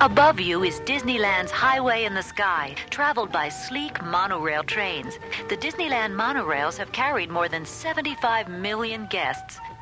Above you is Disneyland's Highway in the Sky, traveled by sleek monorail trains. The Disneyland monorails have carried more than 75 million guests.